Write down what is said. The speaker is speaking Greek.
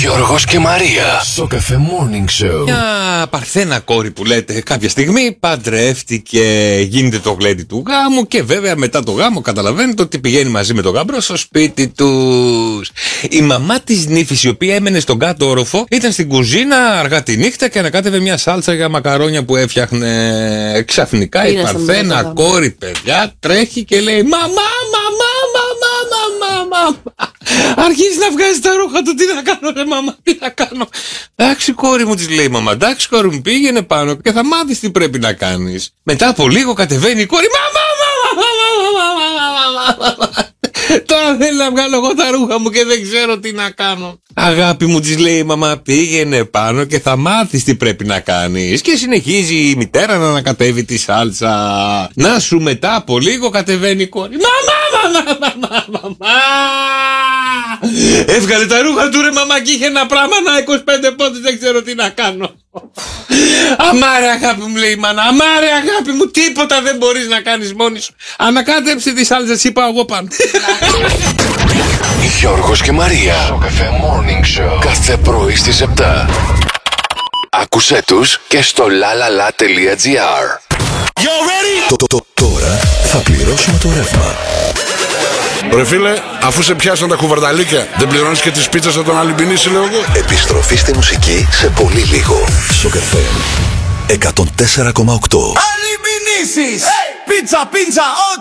Γιώργος και Μαρία. Στο Cafe Morning Show. Μια παρθένα κόρη που λέτε κάποια στιγμή παντρεύτηκε, γίνεται το γλέντι του γάμου και βέβαια μετά το γάμο καταλαβαίνετε ότι πηγαίνει μαζί με τον γαμπρό στο σπίτι τους. Η μαμά της νύφης, η οποία έμενε στον κάτω όροφο, ήταν στην κουζίνα αργά τη νύχτα και ανακάτευε μια σάλτσα για μακαρόνια που έφτιαχνε. Ξαφνικά η παρθένα κόρη, παιδιά, τρέχει και λέει μαμά. Αρχίζει να βγάζει τα ρούχα του. Τι να κάνω, ρε μαμά, τι να κάνω. Εντάξει, κόρη μου, της λέει η μαμά. Εντάξει, κόρη μου, πήγαινε πάνω και θα μάθεις τι πρέπει να κάνεις. Μετά από λίγο κατεβαίνει η κόρη. Μαμά. Τώρα θέλει να βγάλω εγώ τα ρούχα μου και δεν ξέρω τι να κάνω. Αγάπη μου, της λέει η μαμά, πήγαινε πάνω και θα μάθεις τι πρέπει να κάνεις. Και συνεχίζει η μητέρα να ανακατεύει τη σάλτσα. Να σου μετά από λίγο κατεβαίνει η κόρη. Μαμά. Έβγαλε τα ρούχα του, ρε μαμά, και είχε ένα πράγμα να 25 πόντους, δεν ξέρω τι να κάνω. Αμάρε αγάπη μου, λέει η μάνα, αμάρε αγάπη μου, τίποτα δεν μπορείς να κάνεις μόνη σου. Ανακάτεψε τη σάλτσα, εσύ πάω εγώ πάνω. Γιώργος και Μαρία. Στο Cafe Morning Show. Κάθε πρωί στις 7. Άκουσέ τους και στο lalala.gr. Τώρα θα πληρώσουμε το ρεύμα. Ρε φίλε, αφού σε πιάσαν τα κουβαρνταλίκια, δεν πληρώνεις και τις πίτσες από τον Αλυμπινίση, λέω εγώ. Επιστροφή στη μουσική σε πολύ λίγο. Στο Cafe 104,8. Αλυμπινίσεις! Πίτσα,